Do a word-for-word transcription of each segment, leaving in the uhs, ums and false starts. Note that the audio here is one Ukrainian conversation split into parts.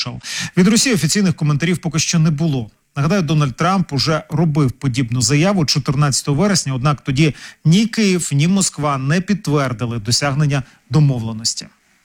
Official. Від Росії офіційних коментарів поки що не було. Нагадаю, Дональд Трамп уже робив подібну заяву чотирнадцятого вересня, однак тоді ні Київ, ні Москва не підтвердили досягнення домовленості.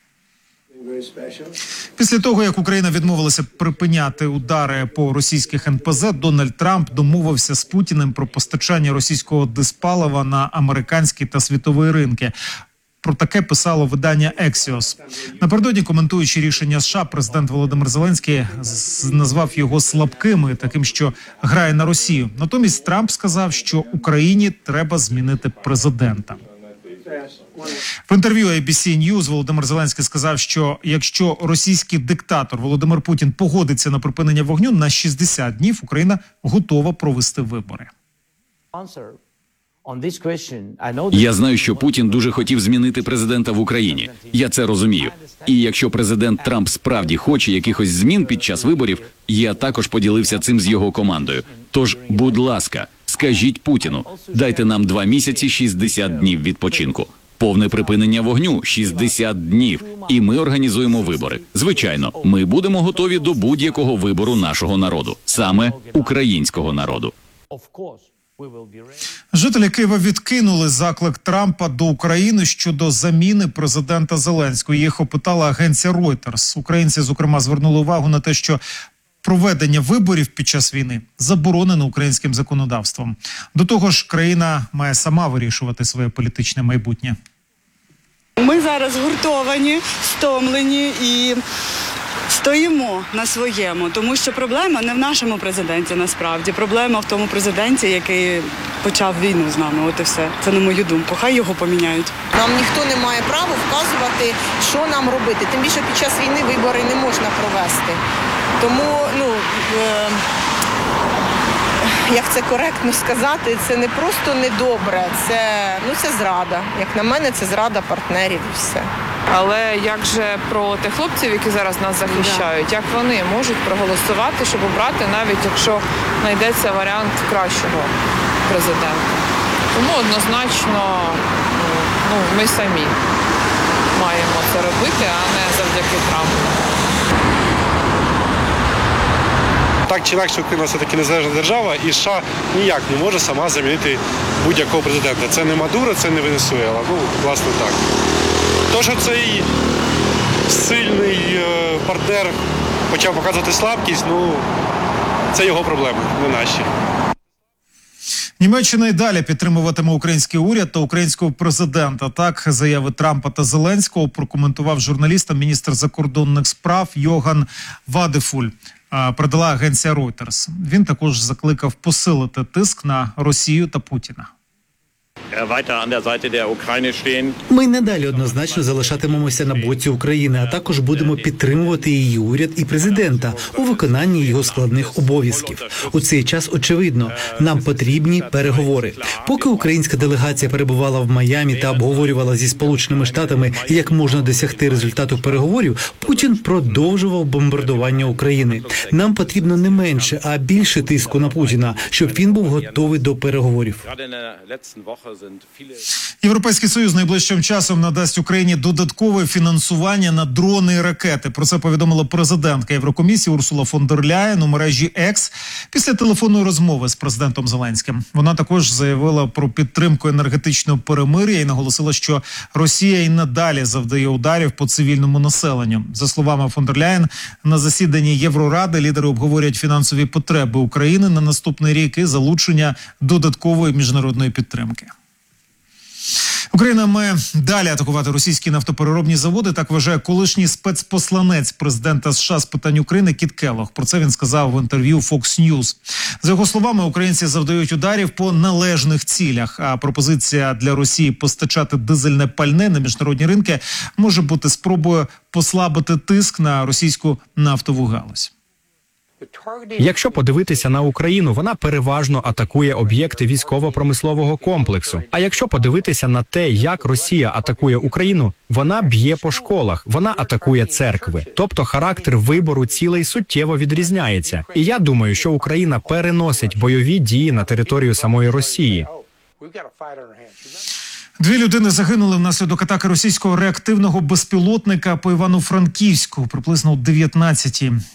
Після того, як Україна відмовилася припиняти удари по російських ен пе зет, Дональд Трамп домовився з Путіним про постачання російського диспалива на американські та світові ринки. Про таке писало видання Axios. Напередодні, коментуючи рішення США, президент Володимир Зеленський назвав його слабким і таким, що грає на Росію. Натомість Трамп сказав, що Україні треба змінити президента. В інтерв'ю ей бі сі News Володимир Зеленський сказав, що якщо російський диктатор Володимир Путін погодиться на припинення вогню на шістдесят днів, Україна готова провести вибори. Я знаю, що Путін дуже хотів змінити президента в Україні. Я це розумію. І якщо президент Трамп справді хоче якихось змін під час виборів, я також поділився цим з його командою. Тож, будь ласка, скажіть Путіну, дайте нам два місяці шістдесят днів відпочинку. Повне припинення вогню – шістдесят днів. І ми організуємо вибори. Звичайно, ми будемо готові до будь-якого вибору нашого народу. Саме українського народу. Жителі Києва відкинули заклик Трампа до України щодо заміни президента Зеленського. Їх опитала агенція Reuters. Українці, зокрема, звернули увагу на те, що проведення виборів під час війни заборонено українським законодавством. До того ж, країна має сама вирішувати своє політичне майбутнє. Ми зараз гуртовані, стомлені і стоїмо на своєму, тому що проблема не в нашому президенті, насправді. Проблема в тому президенті, який почав війну з нами, от і все. Це на мою думку. Хай його поміняють. Нам ніхто не має права вказувати, що нам робити. Тим більше під час війни вибори не можна провести. Тому, ну, е, як це коректно сказати, це не просто недобре, це, ну, це зрада. Як на мене, це зрада партнерів і все. Але як же про тих хлопців, які зараз нас захищають, як вони можуть проголосувати, щоб обрати, навіть якщо знайдеться варіант кращого президента? Тому однозначно, ну, ми самі маємо це робити, а не завдяки Трампу. Так чи інакше, Україна все-таки незалежна держава, і США ніяк не може сама замінити будь-якого президента. Це не Мадуро, це не Венесуела. Ну, власне, так. То, що цей сильний партнер почав показувати слабкість, ну, це його проблеми, не наші. Німеччина й далі підтримуватиме український уряд та українського президента. Так, заяви Трампа та Зеленського прокоментував журналістам міністр закордонних справ Йоган Вадефуль. Передала агенція Reuters. Він також закликав посилити тиск на Росію та Путіна. Ми надалі однозначно залишатимемося на боці України, а також будемо підтримувати її уряд і президента у виконанні його складних обов'язків. У цей час, очевидно, нам потрібні переговори. Поки українська делегація перебувала в Майамі та обговорювала зі Сполученими Штатами, як можна досягти результату переговорів, Путін продовжував бомбардування України. Нам потрібно не менше, а більше тиску на Путіна, щоб він був готовий до переговорів. Європейський Союз найближчим часом надасть Україні додаткове фінансування на дрони і ракети. Про це повідомила президентка Єврокомісії Урсула фон дер Ляєн у мережі X після телефонної розмови з президентом Зеленським. Вона також заявила про підтримку енергетичного перемир'я і наголосила, що Росія і надалі завдає ударів по цивільному населенню. За словами фон дер Ляєн, на засіданні Євроради лідери обговорюють фінансові потреби України на наступний рік і залучення додаткової міжнародної підтримки. Україна має далі атакувати російські нафтопереробні заводи, так вважає колишній спецпосланець президента США з питань України Кіт Келлог. Про це він сказав в інтерв'ю Fox News. За його словами, українці завдають ударів по належних цілях, а пропозиція для Росії постачати дизельне пальне на міжнародні ринки може бути спробою послабити тиск на російську нафтову галузь. Якщо подивитися на Україну, вона переважно атакує об'єкти військово-промислового комплексу. А якщо подивитися на те, як Росія атакує Україну, вона б'є по школах, вона атакує церкви. Тобто характер вибору цілей суттєво відрізняється. І я думаю, що Україна переносить бойові дії на територію самої Росії. Дві людини загинули внаслідок атаки російського реактивного безпілотника по Івано-Франківську приблизно о дев'ятнадцятій.